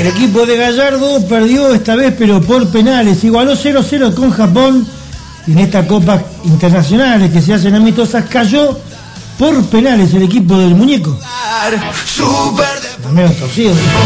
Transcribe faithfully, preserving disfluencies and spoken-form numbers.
El equipo de Gallardo perdió esta vez, pero por penales. Igualó cero a cero con Japón. Y en estas copas internacionales que se hacen amistosas cayó por penales el equipo del muñeco. Medio torcido.